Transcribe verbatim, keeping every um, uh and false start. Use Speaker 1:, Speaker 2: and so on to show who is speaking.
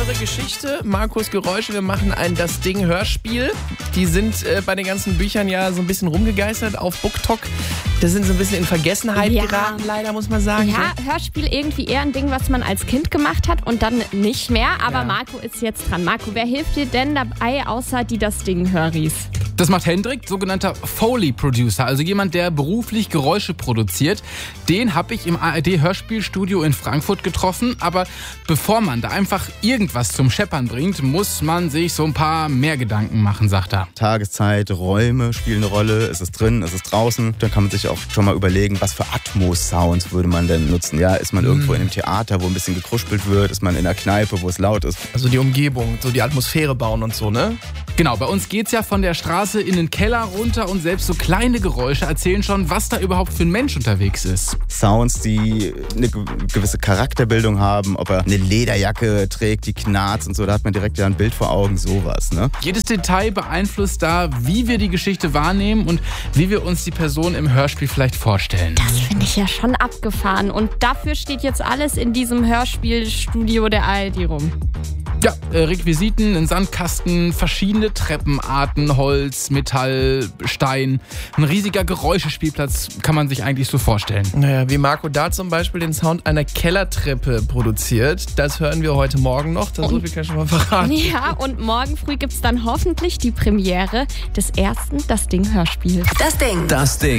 Speaker 1: eure Geschichte, Markus Geräusche. Wir machen ein Das Ding Hörspiel. Die sind äh, bei den ganzen Büchern ja so ein bisschen rumgegeistert auf BookTok. Das sind so ein bisschen in Vergessenheit
Speaker 2: Ja.
Speaker 1: geraten, leider, muss man sagen.
Speaker 2: Ja, Hörspiel irgendwie eher ein Ding, was man als Kind gemacht hat und dann nicht mehr. Aber
Speaker 1: Ja.
Speaker 2: Marco ist jetzt dran. Marco, wer hilft dir denn dabei, außer die Das Ding Höris?
Speaker 3: Das macht Hendrik, sogenannter Foley-Producer, also jemand, der beruflich Geräusche produziert. Den habe ich im A R D-Hörspielstudio in Frankfurt getroffen. Aber bevor man da einfach irgendwas zum Scheppern bringt, muss man sich so ein paar mehr Gedanken machen, sagt er.
Speaker 4: Tageszeit, Räume spielen eine Rolle. Ist es drin, ist es draußen? Dann kann man sich auch schon mal überlegen, was für Atmos-Sounds würde man denn nutzen. Ja, ist man irgendwo in einem Theater, wo ein bisschen gekruspelt wird? Ist man in einer Kneipe, wo es laut ist?
Speaker 1: Also die Umgebung, so die Atmosphäre bauen und so, ne?
Speaker 3: Genau, bei uns geht's ja von der Straße in den Keller runter und selbst so kleine Geräusche erzählen schon, was da überhaupt für ein Mensch unterwegs ist.
Speaker 4: Sounds, die eine gewisse Charakterbildung haben, ob er eine Lederjacke trägt, die knarzt und so, da hat man direkt ja ein Bild vor Augen, sowas, ne?
Speaker 3: Jedes Detail beeinflusst da, wie wir die Geschichte wahrnehmen und wie wir uns die Person im Hörspiel vielleicht vorstellen.
Speaker 2: Das finde ich ja schon abgefahren. Und dafür steht jetzt alles in diesem Hörspielstudio der A R D rum.
Speaker 3: Ja, äh, Requisiten, ein Sandkasten, verschiedene Treppenarten, Holz, Metall, Stein. Ein riesiger Geräuschespielplatz kann man sich eigentlich so vorstellen.
Speaker 1: Naja, wie Marco da zum Beispiel den Sound einer Kellertreppe produziert, das hören wir heute Morgen noch. Das so viel kann ich schon mal verraten.
Speaker 2: Ja, und morgen früh gibt es dann hoffentlich die Premiere des ersten Das Ding Hörspiels.
Speaker 5: Das Ding.
Speaker 6: Das Ding.